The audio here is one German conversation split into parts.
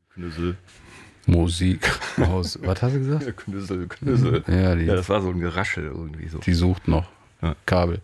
Knüssel. Musik aus, was hast du gesagt? Knüssel. Ja, Das war so ein Geraschel irgendwie so. Die sucht noch Kabel.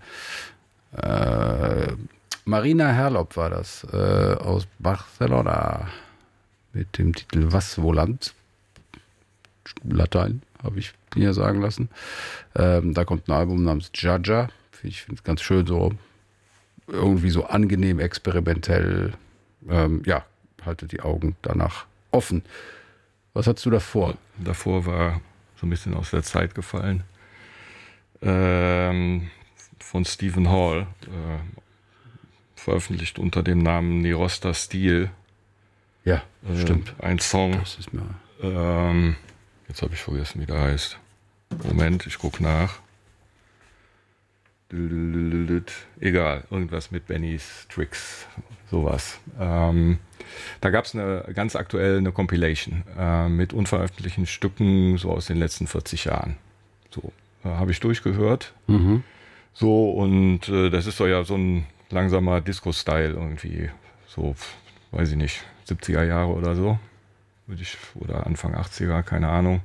Marina Herlop war das, aus Barcelona, mit dem Titel Was Volant. Latein, habe ich mir sagen lassen. Da kommt ein Album namens Jaja. Ich finde es ganz schön, so irgendwie so angenehm experimentell. Haltet die Augen danach offen. Was hast du davor? Davor war so ein bisschen aus der Zeit gefallen. Von Stephen Hall, veröffentlicht unter dem Namen Nirosta Stil. Ja, stimmt. Ein Song. Das ist mir Jetzt habe ich vergessen, wie der heißt. Moment, ich gucke nach. Egal, irgendwas mit Bennys Tricks, sowas. Da gab es ganz aktuell eine Compilation mit unveröffentlichten Stücken so aus den letzten 40 Jahren. So habe ich durchgehört. Mhm. So, und das ist doch ja so ein langsamer Disco-Style irgendwie. So, weiß ich nicht, 70er Jahre oder so. Oder Anfang 80er, keine Ahnung.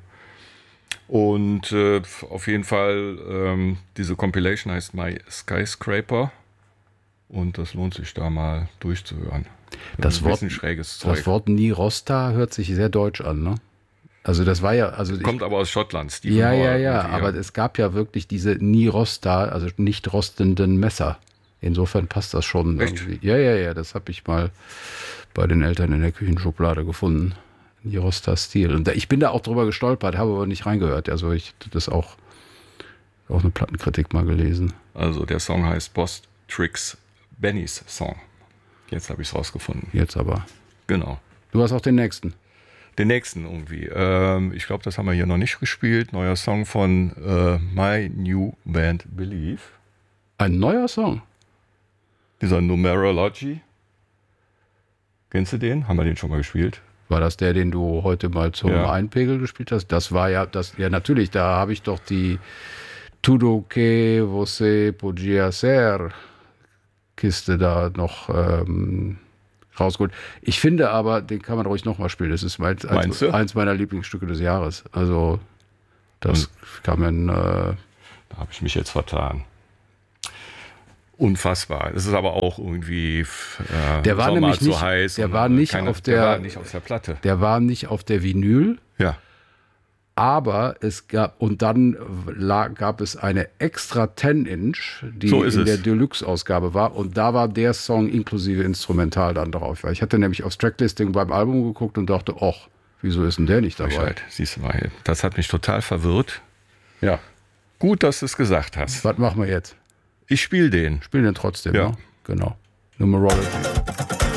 Und auf jeden Fall, diese Compilation heißt My Skyscraper. Und das lohnt sich da mal durchzuhören. Das Wort, schräges Zeug. Das Wort Nirosta hört sich sehr deutsch an, ne? Also das war ja... Also kommt aber aus Schottland. Stephen ja, Hall aber es gab ja wirklich diese Nirosta, also nicht rostenden Messer. Insofern passt das schon. Echt? Irgendwie. Ja, das habe ich mal bei den Eltern in der Küchenschublade gefunden. Nirosta Stil. Und ich bin da auch drüber gestolpert, habe aber nicht reingehört. Also ich habe das auch eine Plattenkritik mal gelesen. Also der Song heißt Boss Tricks Bennys Song. Jetzt habe ich es rausgefunden. Jetzt aber. Genau. Du hast auch den nächsten. Den nächsten irgendwie. Ich glaube, das haben wir hier noch nicht gespielt. Neuer Song von My New Band Believe. Ein neuer Song? Dieser Numerology. Kennst du den? Haben wir den schon mal gespielt? War das der, den du heute mal zum Einpegel gespielt hast? Das war ja, natürlich, da habe ich doch die Tudo que você podia ser Kiste da noch rausgeholt. Ich finde aber, den kann man ruhig nochmal spielen. Das ist eins meiner Lieblingsstücke des Jahres. Also, das kann man... Da habe ich mich jetzt vertan. Unfassbar. Das ist aber auch irgendwie der war Sommer nämlich zu nicht, heiß. Der war nicht auf der Platte. Der war nicht auf der Vinyl. Ja. Aber es gab, und dann gab es eine extra 10-Inch, die in der Deluxe-Ausgabe war. Und da war der Song inklusive Instrumental dann drauf. Weil ich hatte nämlich aufs Tracklisting beim Album geguckt und dachte, ach, wieso ist denn der nicht dabei? Siehst du mal, das hat mich total verwirrt. Ja. Gut, dass du es gesagt hast. Was machen wir jetzt? Ich spiele den. Spielen den trotzdem, ne? Genau. Numerology.